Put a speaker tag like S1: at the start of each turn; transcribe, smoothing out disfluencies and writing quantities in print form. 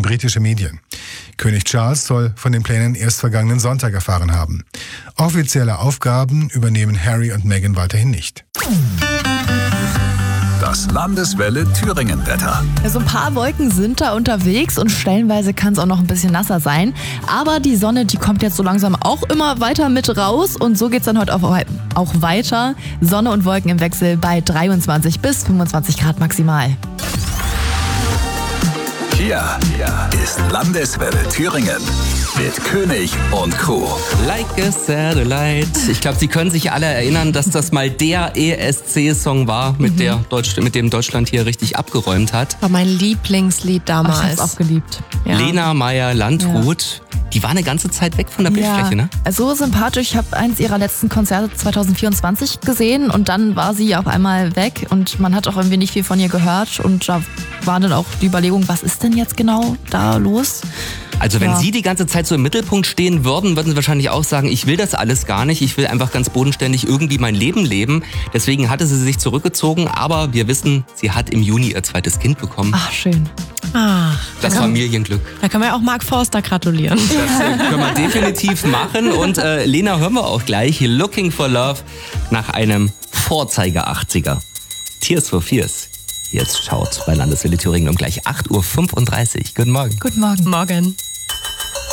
S1: britische Medien. König Charles soll von den Plänen erst vergangenen Sonntag erfahren haben. Offizielle Aufgaben übernehmen Harry und Meghan weiterhin nicht.
S2: Das Landeswelle Thüringen-Wetter.
S3: So ein paar Wolken sind da unterwegs und stellenweise kann es auch noch ein bisschen nasser sein. Aber die Sonne, die kommt jetzt so langsam auch immer weiter mit raus. Und so geht es dann heute auch weiter. Sonne und Wolken im Wechsel bei 23 bis 25 Grad maximal.
S2: Hier ist Landeswelle Thüringen mit König und Co.
S4: Like a Satellite. Ich glaube, Sie können sich alle erinnern, dass das mal der ESC-Song war, mit dem Deutschland hier richtig abgeräumt hat.
S5: War mein Lieblingslied damals.
S3: Ich hab's auch geliebt. Ja.
S4: Lena Meyer-Landrut. Die war eine ganze Zeit weg von der Bildfläche, ne?
S3: So sympathisch. Ich habe eins ihrer letzten Konzerte 2024 gesehen und dann war sie auf einmal weg und man hat auch irgendwie nicht viel von ihr gehört und da war dann auch die Überlegung, was ist denn jetzt genau da los?
S4: Also wenn Sie die ganze Zeit so im Mittelpunkt stehen würden Sie wahrscheinlich auch sagen, ich will das alles gar nicht, ich will einfach ganz bodenständig irgendwie mein Leben leben. Deswegen hatte sie sich zurückgezogen, aber wir wissen, sie hat im Juni ihr zweites Kind bekommen.
S3: Ach, schön.
S4: Das Familienglück.
S5: Da können wir auch Mark Forster gratulieren.
S4: Das können wir definitiv machen. Und Lena hören wir auch gleich. Looking for Love nach einem Vorzeige-80er. Tears for Fears. Jetzt schaut bei Landeswelle Thüringen um gleich 8.35 Uhr. Guten Morgen.
S3: Guten Morgen.
S5: Morgen.